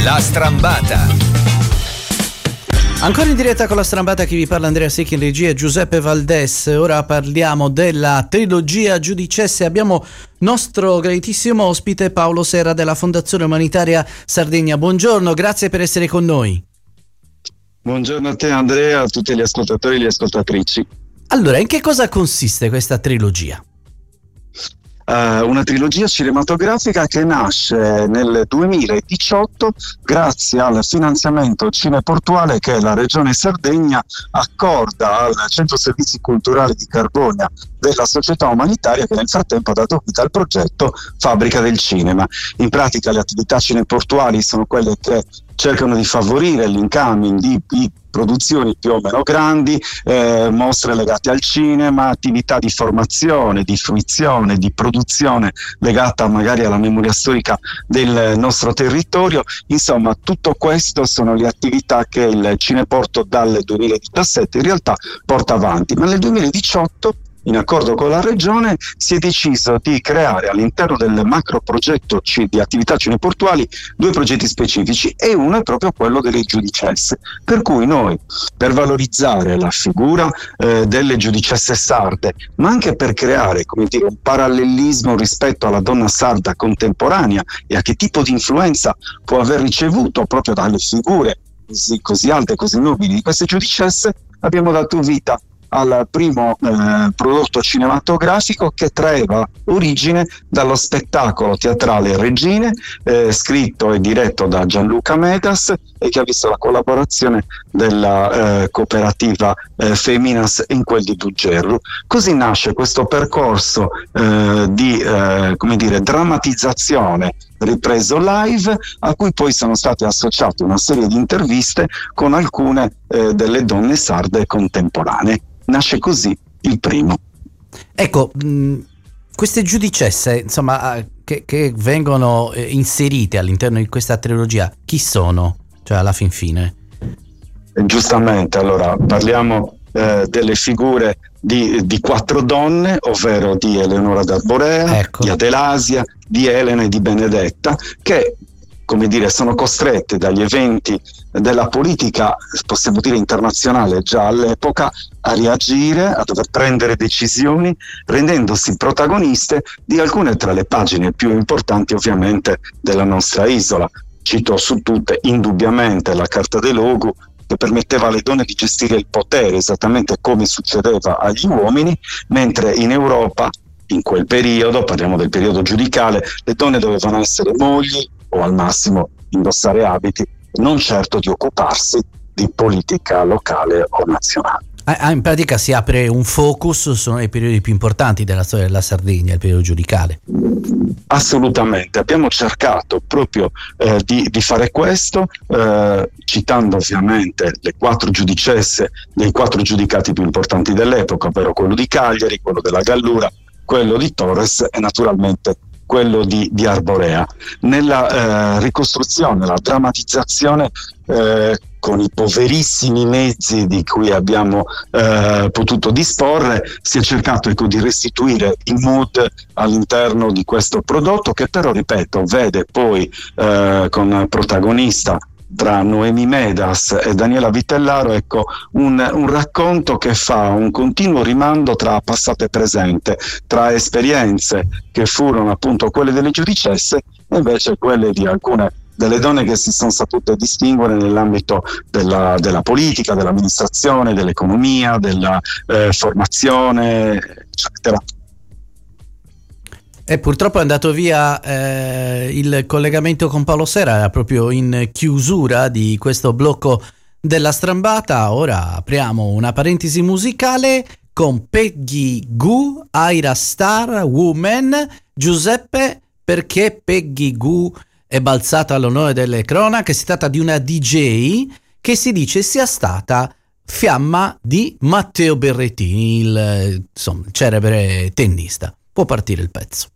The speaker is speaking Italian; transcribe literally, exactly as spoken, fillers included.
La Strambata. Ancora in diretta con La Strambata, chi vi parla Andrea Secchi, in regia Giuseppe Valdes. Ora parliamo della trilogia Giudicesse. Abbiamo nostro graditissimo ospite Paolo Serra della Fondazione Umanitaria Sardegna. Buongiorno, grazie per essere con noi. Buongiorno a te Andrea, a tutti gli ascoltatori e le ascoltatrici. Allora, in che cosa consiste questa trilogia? Uh, una trilogia cinematografica che nasce nel duemiladiciotto grazie al finanziamento cineportuale che la Regione Sardegna accorda al Centro Servizi Culturali di Carbonia della società umanitaria, che nel frattempo ha dato vita al progetto Fabbrica del Cinema. In pratica le attività cineportuali sono quelle che cercano di favorire l'incoming di, di produzioni più o meno grandi, eh, mostre legate al cinema, attività di formazione, di fruizione, di produzione legata magari alla memoria storica del nostro territorio. Insomma, tutto questo sono le attività che il Cineporto dal duemiladiciassette in realtà porta avanti, ma nel duemiladiciotto, in accordo con la Regione, si è deciso di creare all'interno del macro progetto di attività cineportuali due progetti specifici, e uno è proprio quello delle giudicesse, per cui noi, per valorizzare la figura eh, delle giudicesse sarde, ma anche per creare, come dire, un parallelismo rispetto alla donna sarda contemporanea e a che tipo di influenza può aver ricevuto proprio dalle figure così, così alte, così nobili di queste giudicesse, abbiamo dato vita al primo eh, prodotto cinematografico che traeva origine dallo spettacolo teatrale Regine, eh, scritto e diretto da Gianluca Medas, e che ha visto la collaborazione della eh, cooperativa eh, Feminas in quel di Duggerru. Così nasce questo percorso eh, di eh, come dire, drammatizzazione ripreso live, a cui poi sono state associate una serie di interviste con alcune eh, delle donne sarde contemporanee. Nasce così il primo. Ecco, mh, queste giudicesse, insomma, che, che vengono eh, inserite all'interno di questa trilogia, chi sono? Cioè, alla fin fine. Eh, giustamente, allora parliamo eh, delle figure di, di quattro donne, ovvero di Eleonora d'Arborea, ecco, di Adelasia, di Elena e di Benedetta, che, come dire, sono costrette dagli eventi della politica, possiamo dire internazionale già all'epoca, a reagire, a dover prendere decisioni, rendendosi protagoniste di alcune tra le pagine più importanti ovviamente della nostra isola. Cito su tutte indubbiamente la Carta dei Logu, che permetteva alle donne di gestire il potere esattamente come succedeva agli uomini, mentre in Europa, in quel periodo, parliamo del periodo giudicale, le donne dovevano essere mogli o al massimo indossare abiti, non certo di occuparsi di politica locale o nazionale. Ah, in pratica si apre un focus sui periodi più importanti della storia della Sardegna, il periodo giudicale. Assolutamente, abbiamo cercato proprio eh, di, di fare questo, eh, citando ovviamente le quattro giudicesse dei quattro giudicati più importanti dell'epoca, ovvero quello di Cagliari, quello della Gallura, quello di Torres e naturalmente quello di, di Arborea. Nella eh, ricostruzione, la drammatizzazione eh, con i poverissimi mezzi di cui abbiamo eh, potuto disporre, si è cercato, ecco, di restituire il mood all'interno di questo prodotto, che però, ripeto, vede poi eh, con protagonista tra Noemi Medas e Daniela Vitellaro, ecco, un, un racconto che fa un continuo rimando tra passato e presente, tra esperienze che furono appunto quelle delle giudicesse e invece quelle di alcune delle donne che si sono sapute distinguere nell'ambito della, della politica, dell'amministrazione, dell'economia, della eh, formazione, eccetera. E purtroppo è andato via eh, il collegamento con Paolo Serra, era proprio in chiusura di questo blocco della Strambata. Ora apriamo una parentesi musicale con Peggy Gou, Aira Star, Woman. Giuseppe, perché Peggy Gou è balzata all'onore delle cronache? Si tratta di una D J che si dice sia stata fiamma di Matteo Berrettini, il, insomma, il celebre tennista. Può partire il pezzo.